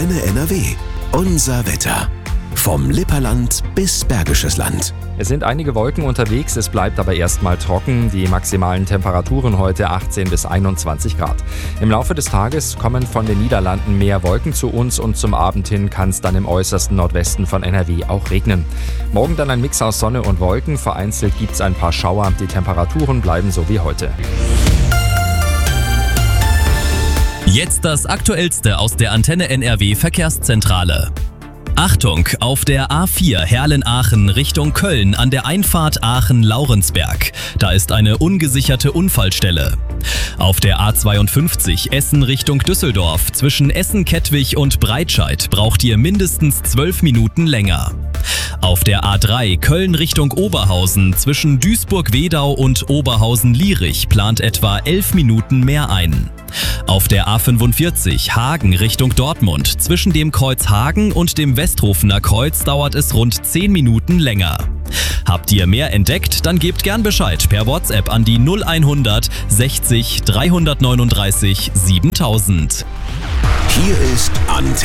Antenne NRW. Unser Wetter. Vom Lipperland bis Bergisches Land. Es sind einige Wolken unterwegs, es bleibt aber erstmal trocken. Die maximalen Temperaturen heute 18 bis 21 Grad. Im Laufe des Tages kommen von den Niederlanden mehr Wolken zu uns und zum Abend hin kann es dann im äußersten Nordwesten von NRW auch regnen. Morgen dann ein Mix aus Sonne und Wolken, vereinzelt gibt es ein paar Schauer. Die Temperaturen bleiben so wie heute. Jetzt das Aktuellste aus der Antenne NRW Verkehrszentrale. Achtung, auf der A4 Herlen-Aachen Richtung Köln an der Einfahrt Aachen-Laurensberg. Da ist eine ungesicherte Unfallstelle. Auf der A52 Essen Richtung Düsseldorf zwischen Essen-Kettwig und Breitscheid braucht ihr mindestens 12 Minuten länger. Auf der A3 Köln Richtung Oberhausen zwischen Duisburg-Wedau und Oberhausen-Lierich plant etwa 11 Minuten mehr ein. Auf der A45 Hagen Richtung Dortmund zwischen dem Kreuz Hagen und dem Westhofener Kreuz dauert es rund 10 Minuten länger. Habt ihr mehr entdeckt? Dann gebt gern Bescheid per WhatsApp an die 0100 60 339 7000. Hier ist Antenne.